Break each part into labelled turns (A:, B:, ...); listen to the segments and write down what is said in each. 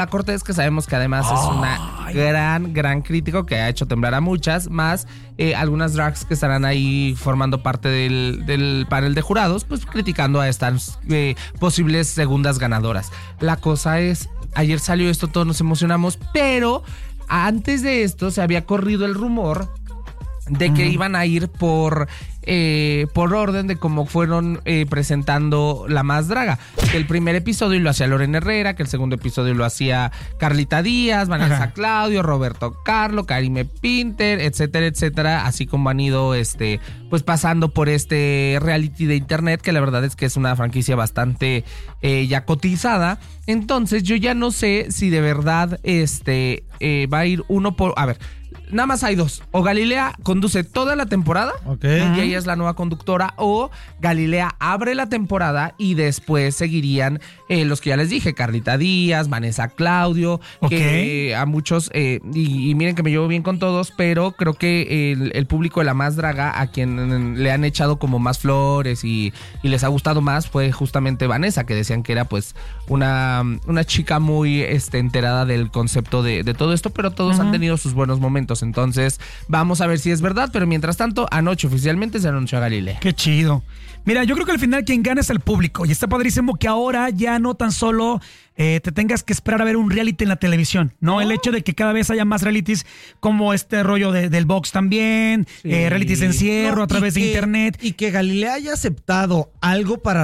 A: Cortés, que sabemos que además es una gran crítico que ha hecho temblar a muchas, más algunas drags que estarán ahí formando parte del panel de jurados, pues criticando a estas posibles segundas ganadoras. La cosa es, ayer salió esto, todos nos emocionamos, pero antes de esto se había corrido el rumor de que iban a ir por orden de cómo fueron presentando La Más Draga. Que el primer episodio lo hacía Lorena Herrera, que el segundo episodio lo hacía Carlita Díaz, Vanessa Claudio, Roberto Carlo, Karime Pinter, etcétera, etcétera, así como han ido pues pasando por este reality de internet, que la verdad es que es una franquicia bastante ya cotizada. Entonces yo ya no sé si de verdad va a ir uno por... A ver, nada más hay dos. O Galilea conduce toda la temporada, y ella es la nueva conductora, o Galilea abre la temporada y después seguirían los que ya les dije, Carlita Díaz, Vanessa Claudio, que a muchos, y miren que me llevo bien con todos, pero creo que el público de La Más Draga, a quien le han echado como más flores y les ha gustado más, fue justamente Vanessa, que decían que era pues una chica muy enterada del concepto de todo esto, pero todos han tenido sus buenos momentos. Entonces vamos a ver si es verdad, pero mientras tanto anoche oficialmente se anunció a Galilea.
B: Qué chido. Mira, yo creo que al final quien gana es el público, y está padrísimo que ahora ya no tan solo te tengas que esperar a ver un reality en la televisión, ¿no? El hecho de que cada vez haya más realities, como este rollo del box también, realities de encierro a través de internet.
C: Y que Galilea haya aceptado algo para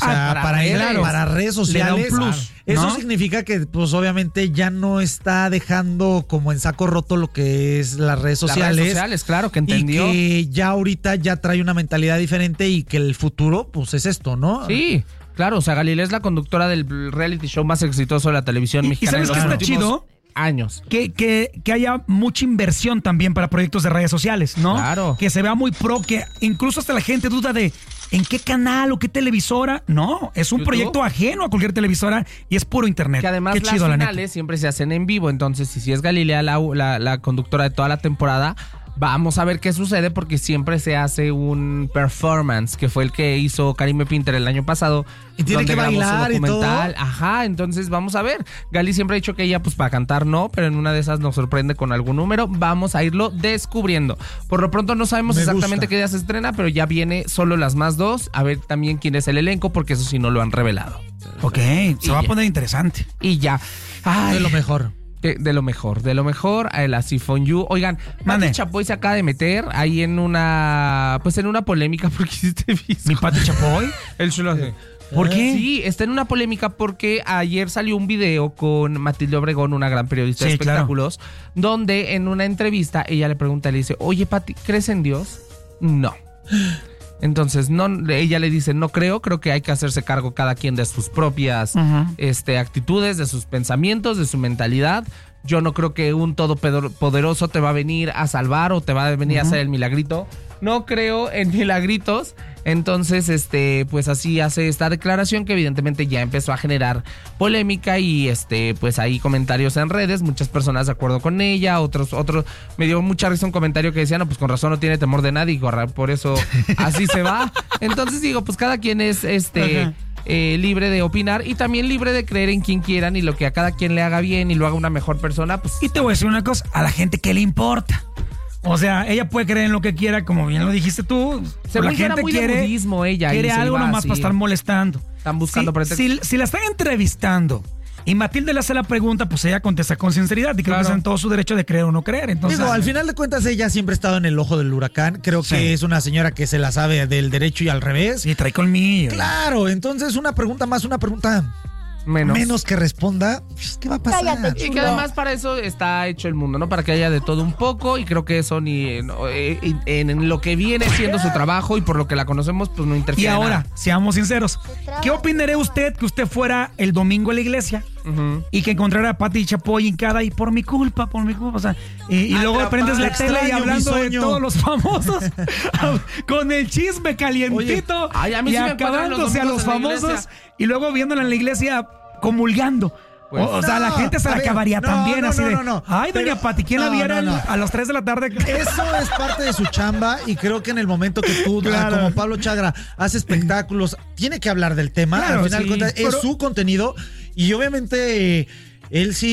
C: redes sociales,
B: un plus,
C: eso
B: ¿no?
C: significa que pues obviamente ya no está dejando como en saco roto lo que es las redes sociales.
A: Las redes sociales, claro, que entendió.
C: Y que ya ahorita ya trae una mentalidad diferente y que el futuro pues es esto, ¿no?
A: Sí. Claro, o sea, Galilea es la conductora del reality show más exitoso de la televisión mexicana.
B: ¿Y sabes qué está chido?
A: Años.
B: Que haya mucha inversión también para proyectos de redes sociales, ¿no?
A: Claro.
B: Que se vea muy pro, que incluso hasta la gente duda de ¿en qué canal o qué televisora? No, es un proyecto ajeno a cualquier televisora y es puro internet.
A: Que además
B: qué
A: las
B: chido,
A: finales siempre se hacen en vivo, entonces si es Galilea la conductora de toda la temporada, vamos a ver qué sucede, porque siempre se hace un performance, que fue el que hizo Karime Pinter el año pasado.
C: Y tiene que bailar y todo.
A: Ajá, entonces vamos a ver. Gali siempre ha dicho que ella pues para cantar no, pero en una de esas nos sorprende con algún número. Vamos a irlo descubriendo. Por lo pronto no sabemos exactamente qué día se estrena, pero ya viene solo Las Más Dos. A ver también quién es el elenco, porque eso sí no lo han revelado.
B: Ok, se va a poner interesante.
A: Y ya.
C: Ay, de lo mejor.
A: De lo mejor, la Sifon You. Oigan, Pati Chapoy se acaba de meter ahí en una polémica porque hiciste visco.
B: ¿Mi Pati Chapoy?
A: El chulo.
B: ¿Por qué?
A: Sí, está en una polémica porque ayer salió un video con Matilde Obregón, una gran periodista de espectáculos, donde en una entrevista ella le pregunta, le dice, oye Pati, ¿crees en Dios? No. Entonces, ella le dice, no creo que hay que hacerse cargo cada quien de sus propias actitudes, de sus pensamientos, de su mentalidad. Yo no creo que un todopoderoso te va a venir a salvar o te va a venir a hacer el milagrito. No creo en milagritos. Entonces, pues así hace esta declaración que evidentemente ya empezó a generar polémica y pues ahí comentarios en redes, muchas personas de acuerdo con ella, otros me dio mucha risa un comentario que decía, no, pues con razón no tiene temor de nadie, por eso así se va. Entonces digo, pues cada quien es libre de opinar y también libre de creer en quien quieran y lo que a cada quien le haga bien y lo haga una mejor persona, pues.
B: Y te voy a decir una cosa, a la gente ¿qué le importa? O sea, ella puede creer en lo que quiera, como bien lo dijiste tú.
A: La gente muy quiere de budismo ella.
B: Quiere algo nomás para estar molestando.
A: Están buscando pretextos.
B: Si la están entrevistando y Matilde le hace la pregunta, pues ella contesta con sinceridad y creo que está en todo su derecho de creer o no creer. Entonces,
C: digo, al final de cuentas ella siempre ha estado en el ojo del huracán. Creo que es una señora que se la sabe del derecho y al revés.
B: Y trae colmillo.
C: Claro, entonces una pregunta más, una pregunta menos que responda, pues, ¿qué va a pasar?
A: Cállate, y que además para eso está hecho el mundo, ¿no? Para que haya de todo un poco, y creo que eso en lo que viene siendo su trabajo y por lo que la conocemos, pues no interfiere.
B: Y ahora,
A: nada.
B: seamos sinceros, ¿qué opinaría usted que usted fuera el domingo a la iglesia y que encontrara a Pati Chapoy hincada y por mi culpa, o sea, y luego prendes la tele y hablando de todos los famosos con el chisme calientito.
A: Oye, a mí
B: y
A: sí
B: acabándose a los famosos y luego viéndola en la iglesia comulgando. Pues, o sea, la gente se la acabaría también así de. Ay, doña Pati, ¿quién la viera a las 3 de la tarde?
C: Eso es parte de su chamba y creo que en el momento que tú, como Pablo Chagra, hace espectáculos, tiene que hablar del tema. Al final de cuentas, es su contenido y obviamente Él sí